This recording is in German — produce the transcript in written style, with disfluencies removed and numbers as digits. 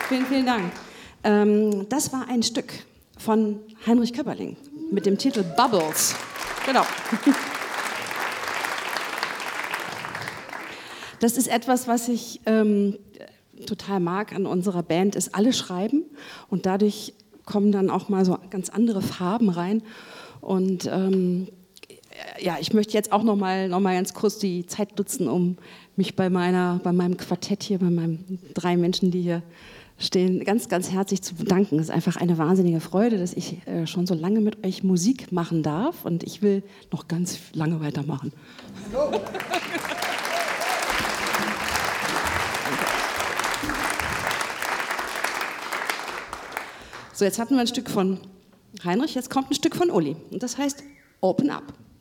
Vielen, vielen Dank. Das war ein Stück von Heinrich Köpperling mit dem Titel Bubbles. Genau. Das ist etwas, was ich total mag an unserer Band, ist alle schreiben und dadurch kommen dann auch mal so ganz andere Farben rein. Und ja, ich möchte jetzt auch noch mal ganz kurz die Zeit nutzen, um mich bei meinem Quartett hier, bei meinen 3 Menschen, die hier stehen, ganz, ganz herzlich zu bedanken. Es ist einfach eine wahnsinnige Freude, dass ich schon so lange mit euch Musik machen darf und ich will noch ganz lange weitermachen. So, jetzt hatten wir ein Stück von Heinrich, jetzt kommt ein Stück von Uli und das heißt Open Up.